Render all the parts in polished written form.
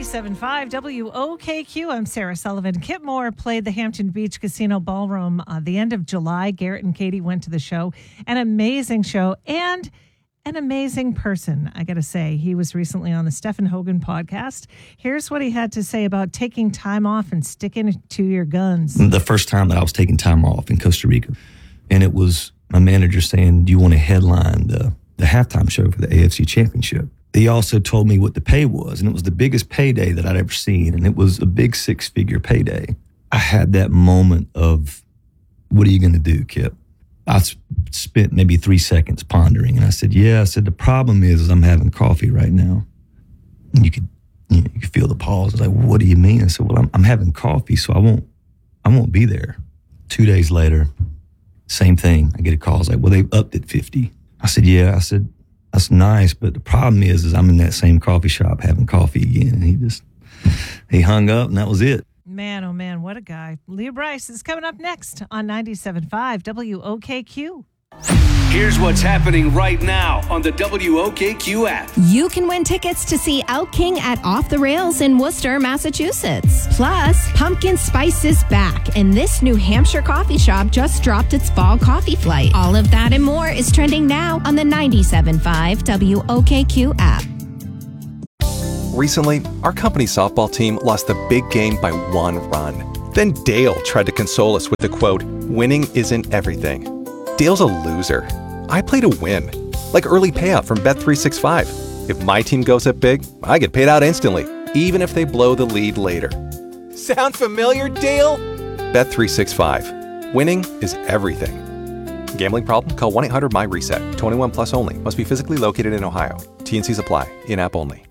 97.5 WOKQ. I'm Sarah Sullivan. Kip Moore played the Hampton Beach Casino Ballroom the end of July. Garrett and Katie went to the show. An amazing show and an amazing person, I got to say. He was recently on the Stephen Hogan podcast. Here's what he had to say about taking time off and sticking to your guns. The first time that I was taking time off in Costa Rica, and it was my manager saying, do you want to headline the halftime show for the AFC Championship? He also told me what the pay was, and it was the biggest payday that I'd ever seen, and it was a big six-figure payday. I had that moment of, what are you going to do, Kip? I spent maybe 3 seconds pondering, and I said, the problem is I'm having coffee right now. And you could feel the pause. I was like, what do you mean? I said, well, I'm having coffee, so I won't be there. 2 days later, same thing. I get a call. I was like, well, they've upped it 50. I said, yeah. I said, that's nice, but the problem is I'm in that same coffee shop having coffee again. And he hung up, and that was it. Man, oh man, what a guy. Leah Bryce is coming up next on 97.5 WOKQ. Here's what's happening right now on the WOKQ app. You can win tickets to see Out King at Off the Rails in Worcester, Massachusetts. Plus, Pumpkin Spice is back, and this New Hampshire coffee shop just dropped its fall coffee flight. All of that and more is trending now on the 97.5 WOKQ app. Recently, our company softball team lost the big game by 1 run. Then Dale tried to console us with the quote, winning isn't everything. Dale's a loser. I play to win. Like early payout from Bet365. If my team goes up big, I get paid out instantly, even if they blow the lead later. Sound familiar, Dale? Bet365. Winning is everything. Gambling problem? Call 1-800-MY-RESET. 21 plus only. Must be physically located in Ohio. T&Cs apply. In-app only.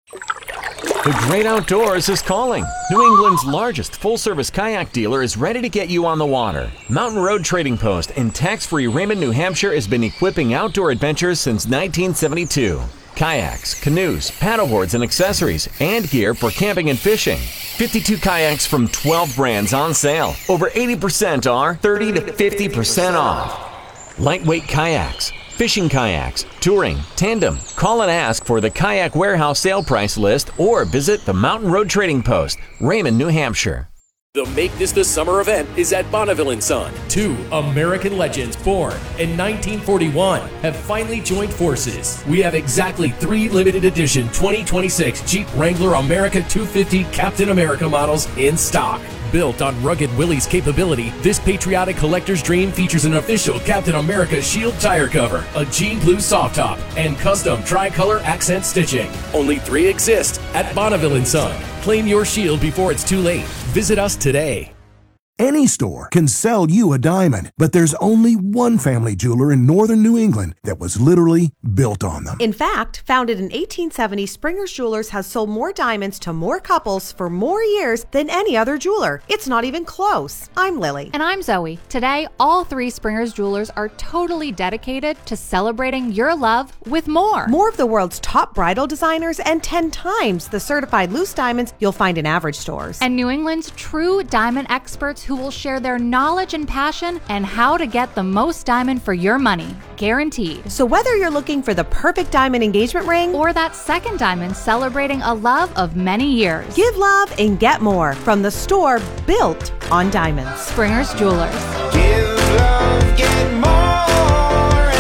The great outdoors is calling. New England's largest full-service kayak dealer is ready to get you on the water. Mountain Road Trading Post in tax-free Raymond, New Hampshire has been equipping outdoor adventurers since 1972. Kayaks, canoes, paddleboards, and accessories, and gear for camping and fishing. 52 kayaks from 12 brands on sale. Over 80% are 30 to 50% off. Lightweight kayaks, fishing kayaks, touring, tandem. Call and ask for the Kayak Warehouse sale price list or visit the Mountain Road Trading Post, Raymond, New Hampshire. The Make This the Summer event is at Bonneville & Son. 2 American legends born in 1941 have finally joined forces. We have exactly 3 limited edition 2026 Jeep Wrangler America 250 Captain America models in stock. Built on rugged Willys capability, this patriotic collector's dream features an official Captain America shield tire cover, a Jean Blue soft top, and custom tricolor accent stitching. Only 3 exist at Bonneville & Son. Claim your shield before it's too late. Visit us today. Any store can sell you a diamond, but there's only one family jeweler in northern New England that was literally built on them. In fact, founded in 1870, Springer's Jewelers has sold more diamonds to more couples for more years than any other jeweler. It's not even close. I'm Lily. And I'm Zoe. Today, all 3 Springer's Jewelers are totally dedicated to celebrating your love with more. More of the world's top bridal designers and 10 times the certified loose diamonds you'll find in average stores. And New England's true diamond experts who will share their knowledge and passion and how to get the most diamond for your money, guaranteed. So whether you're looking for the perfect diamond engagement ring or that second diamond celebrating a love of many years, give love and get more from the store built on diamonds. Springer's Jewelers. Give love, get more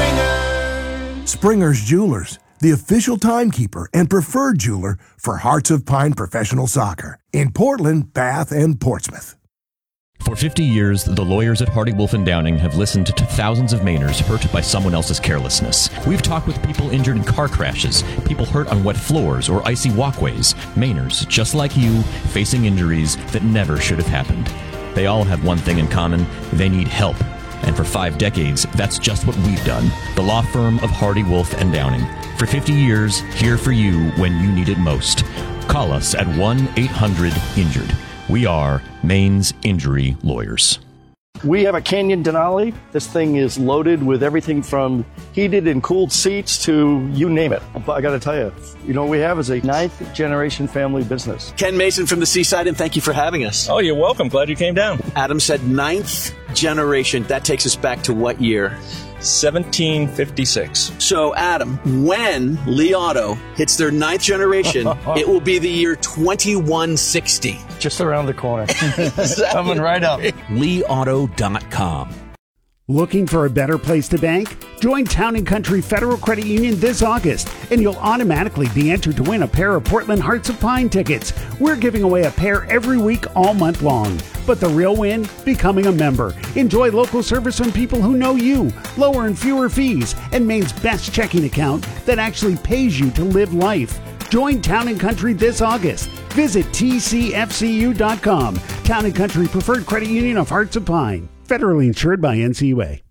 at Springer's. Springer's Jewelers, the official timekeeper and preferred jeweler for Hearts of Pine Professional Soccer in Portland, Bath, and Portsmouth. For 50 years, the lawyers at Hardy Wolf and Downing have listened to thousands of Mainers hurt by someone else's carelessness. We've talked with people injured in car crashes, people hurt on wet floors or icy walkways, Mainers, just like you, facing injuries that never should have happened. They all have one thing in common: they need help. And for 5 decades, that's just what we've done. The law firm of Hardy Wolf and Downing. For 50 years, here for you when you need it most. Call us at 1-800-INJURED. We are Maine's Injury Lawyers. We have a Canyon Denali. This thing is loaded with everything from heated and cooled seats to you name it. I got to tell you, what we have is a 9th generation family business. Ken Mason from the Seaside, and thank you for having us. Oh, you're welcome. Glad you came down. Adam said 9th generation. That takes us back to what year? 1756. So, Adam, when Lee Auto hits their 9th generation, it will be the year 2160. Just around the corner. Exactly. Coming right up. LeeAuto.com. Looking for a better place to bank? Join Town & Country Federal Credit Union this August, and you'll automatically be entered to win a pair of Portland Hearts of Pine tickets. We're giving away a pair every week all month long. But the real win? Becoming a member. Enjoy local service from people who know you, lower and fewer fees, and Maine's best checking account that actually pays you to live life. Join Town & Country this August. Visit tcfcu.com. Town & Country Preferred Credit Union of Hearts of Pine. Federally insured by NCUA.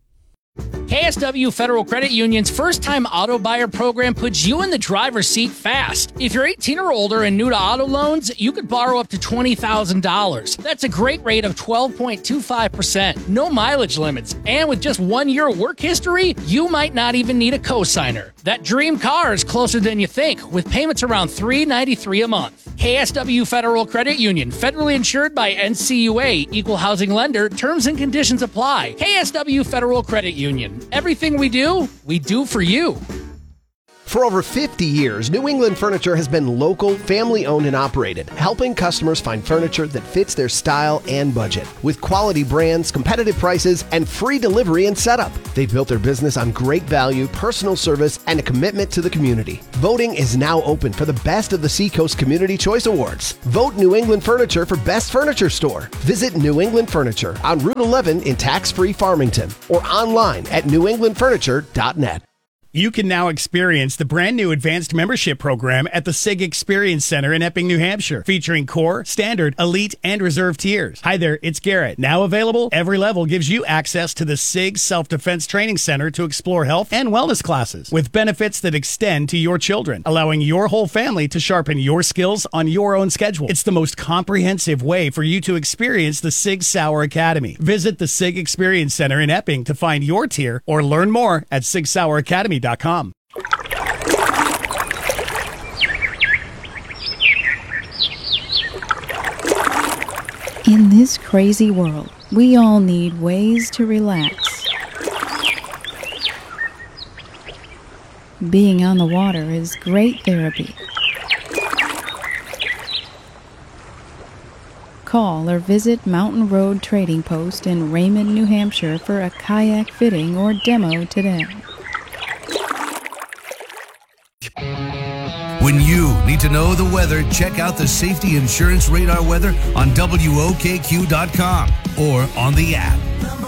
KSW Federal Credit Union's first-time auto buyer program puts you in the driver's seat fast. If you're 18 or older and new to auto loans, you could borrow up to $20,000. That's a great rate of 12.25%. No mileage limits. And with just 1 year of work history, you might not even need a cosigner. That dream car is closer than you think, with payments around $393 a month. KSW Federal Credit Union, federally insured by NCUA, equal housing lender. Terms and conditions apply. KSW Federal Credit Union. Everything we do for you. For over 50 years, New England Furniture has been local, family-owned and operated, helping customers find furniture that fits their style and budget. With quality brands, competitive prices, and free delivery and setup. They've built their business on great value, personal service, and a commitment to the community. Voting is now open for the Best of the Seacoast Community Choice Awards. Vote New England Furniture for Best Furniture Store. Visit New England Furniture on Route 11 in tax-free Farmington or online at newenglandfurniture.net. You can now experience the brand new advanced membership program at the SIG Experience Center in Epping, New Hampshire, featuring core, standard, elite, and reserve tiers. Hi there, it's Garrett. Now available, every level gives you access to the SIG Self-Defense Training Center to explore health and wellness classes with benefits that extend to your children, allowing your whole family to sharpen your skills on your own schedule. It's the most comprehensive way for you to experience the SIG Sauer Academy. Visit the SIG Experience Center in Epping to find your tier or learn more at SigSauerAcademy.com. In this crazy world, we all need ways to relax. Being on the water is great therapy. Call or visit Mountain Road Trading Post in Raymond, New Hampshire for a kayak fitting or demo today. When you need to know the weather, check out the Safety Insurance Radar weather on WOKQ.com or on the app.